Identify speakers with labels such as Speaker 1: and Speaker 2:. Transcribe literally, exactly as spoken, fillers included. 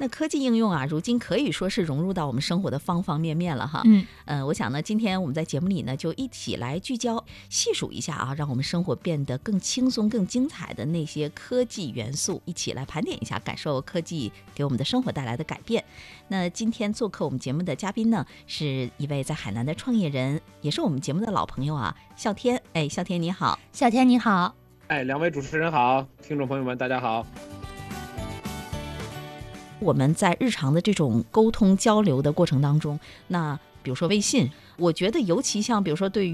Speaker 1: 那科技应用啊，如今可以说是融入到我们生活的方方面面了哈。
Speaker 2: 嗯，
Speaker 1: 呃，我想呢，今天我们在节目里呢，就一起来聚焦细数一下啊，让我们生活变得更轻松、更精彩的那些科技元素，一起来盘点一下，感受科技给我们的生活带来的改变。那今天做客我们节目的嘉宾呢，是一位在海南的创业人，也是我们节目的老朋友啊，啸天。哎，啸天你好。
Speaker 2: 小天你好。
Speaker 3: 哎，两位主持人好，听众朋友们大家好。
Speaker 1: 我们在日常的这种沟通交流的过程当中，那比如说微信，我觉得尤其像比如说对于